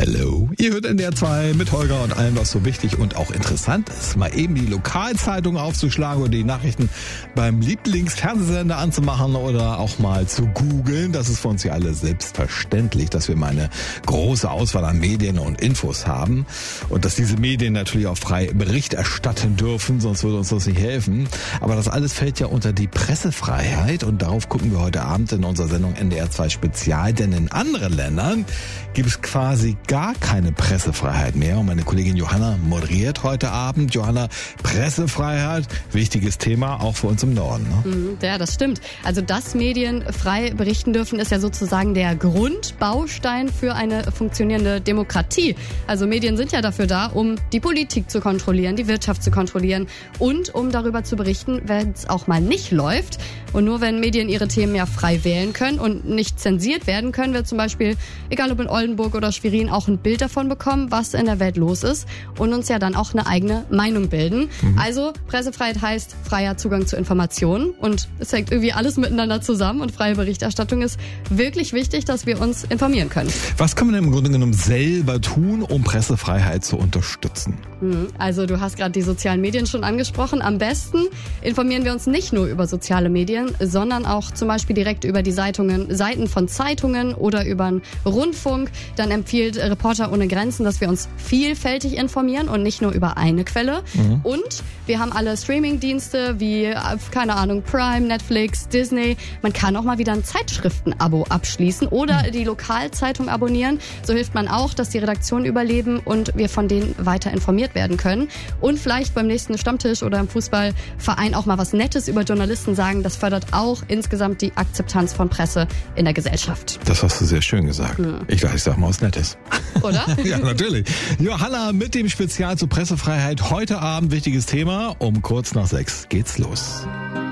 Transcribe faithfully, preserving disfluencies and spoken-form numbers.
Hello, ihr hört N D R zwei mit Holger und allem, was so wichtig und auch interessant ist. Mal eben die Lokalzeitung aufzuschlagen oder die Nachrichten beim Lieblingsfernsehsender anzumachen oder auch mal zu googeln. Das ist für uns ja alle selbstverständlich, dass wir mal eine große Auswahl an Medien und Infos haben und dass diese Medien natürlich auch frei Bericht erstatten dürfen, sonst würde uns das nicht helfen. Aber das alles fällt ja unter die Pressefreiheit und darauf gucken wir heute Abend in unserer Sendung N D R zwei Spezial, denn in anderen Ländern gibt es quasi gar keine Pressefreiheit mehr. Und meine Kollegin Johanna moderiert heute Abend. Johanna, Pressefreiheit, wichtiges Thema, auch für uns im Norden. Ne? Ja, das stimmt. Also, dass Medien frei berichten dürfen, ist ja sozusagen der Grundbaustein für eine funktionierende Demokratie. Also Medien sind ja dafür da, um die Politik zu kontrollieren, die Wirtschaft zu kontrollieren und um darüber zu berichten, wenn es auch mal nicht läuft. Und nur wenn Medien ihre Themen ja frei wählen können und nicht zensiert werden, können wir zum Beispiel, egal ob in Oldenburg oder Schwerin, auch ein Bild davon bekommen, was in der Welt los ist und uns ja dann auch eine eigene Meinung bilden. Mhm. Also Pressefreiheit heißt freier Zugang zu Informationen und es hängt irgendwie alles miteinander zusammen und freie Berichterstattung ist wirklich wichtig, dass wir uns informieren können. Was können wir denn im Grunde genommen selber tun, um Pressefreiheit zu unterstützen? Also du hast gerade die sozialen Medien schon angesprochen. Am besten informieren wir uns nicht nur über soziale Medien, sondern auch zum Beispiel direkt über die Seitungen, Seiten von Zeitungen oder über den Rundfunk. Dann empfiehlt Reporter ohne Grenzen, dass wir uns vielfältig informieren und nicht nur über eine Quelle. Mhm. Und wir haben alle Streaming-Dienste wie, keine Ahnung, Prime, Netflix, Disney. Man kann auch mal wieder ein Zeitschriften-Abo abschließen oder mhm. die Lokalzeitung abonnieren. So hilft man auch, dass die Redaktionen überleben und wir von denen weiter informiert werden können. Und vielleicht beim nächsten Stammtisch oder im Fußballverein auch mal was Nettes über Journalisten sagen. Das fördert auch insgesamt die Akzeptanz von Presse in der Gesellschaft. Das hast du sehr schön gesagt. Ja. Ich dachte, ich sag mal was Nettes. Oder? Ja, natürlich. Johanna mit dem Spezial zur Pressefreiheit. Heute Abend wichtiges Thema. Um kurz nach sechs geht's los.